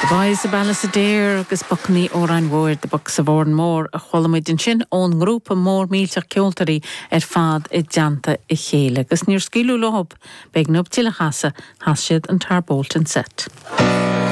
Boys Isabella Sadare agus Buckney Oran Ward the Bucks of Orn Moore a Cholamuid in Shin own grŵp mór mílteach ceoltarí fad I deanta I chéile agus níor sciúlú lob beag nub til a hasa has siad an tar Bolton set.